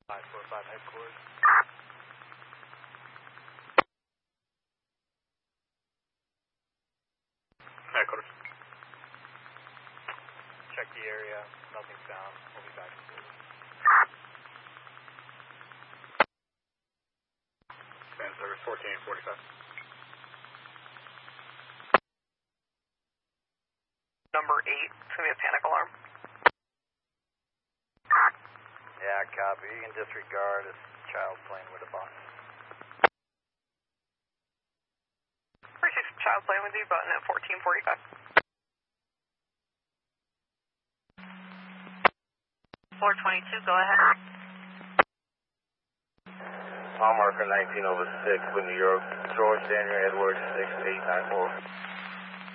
545 headquarters. Headquarters. Check the area. Nothing's down. We'll be back in service. Fan service 1445. Number 8, it's going to be a panic alarm. Yeah, copy. You can disregard a child playing with a button. Appreciate some child playing with the button at 1445. Floor 22, go ahead. Mile marker 19 over 6 with New York, George Daniel Edwards 6894.